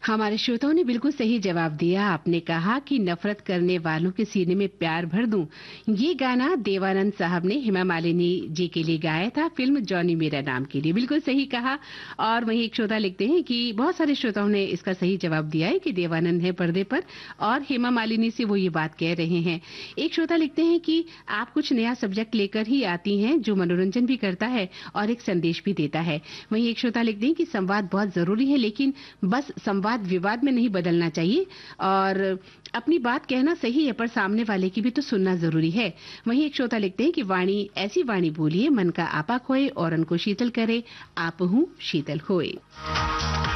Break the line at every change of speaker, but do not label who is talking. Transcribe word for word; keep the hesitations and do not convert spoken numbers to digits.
हमारे श्रोताओं ने बिल्कुल सही जवाब दिया। आपने कहा कि नफरत करने वालों के सीने में प्यार भर दूं। ये गाना देवानंद साहब ने हेमा मालिनी जी के लिए गाया था, फिल्म जॉनी मेरा नाम के लिए। बिल्कुल सही कहा। और वहीं एक श्रोता लिखते हैं कि बहुत सारे श्रोताओं ने इसका सही जवाब दिया है कि देवानंद है पर्दे पर और हेमा मालिनी से वो ये बात कह रहे हैं। एक श्रोता लिखते हैं कि आप कुछ नया सब्जेक्ट लेकर ही आती हैं जो मनोरंजन भी करता है और एक संदेश भी देता है। वहीं एक श्रोता लिखते हैं कि संवाद बहुत जरूरी है, लेकिन बस संवाद विवाद में नहीं बदलना चाहिए और अपनी बात कहना सही है, पर सामने वाले की भी तो सुनना जरूरी है। वहीं एक श्रोता लिखते हैं कि वाणी ऐसी वाणी बोलिए मन का आपा खोए और उनको शीतल करे, आप हूँ शीतल होए।